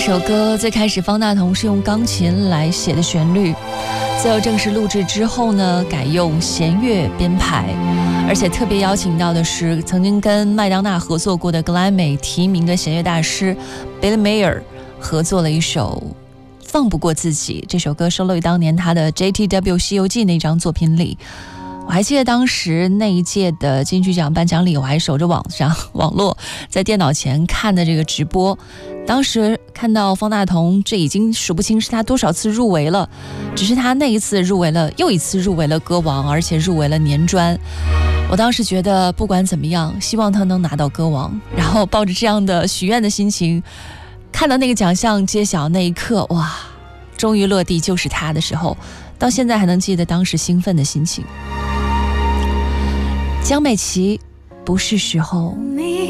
首歌最开始方大同是用钢琴来写的旋律，最后正式录制之后呢，改用弦乐编排，而且特别邀请到的是曾经跟麦当娜合作过的格莱美提名的弦乐大师 Billy Mayer 合作了一首放不过自己。这首歌收录于当年他的 JTW 西游记那张作品里。我还记得当时那一届的金曲奖颁奖礼，我还守着网络在电脑前看的这个直播。当时看到方大同，这已经数不清是他多少次入围了，只是他那一次入围了，又一次入围了歌王，而且入围了年专。我当时觉得不管怎么样，希望他能拿到歌王，然后抱着这样的许愿的心情，看到那个奖项揭晓那一刻，哇，终于落地就是他的时候，到现在还能记得当时兴奋的心情。江美琪，不是时候。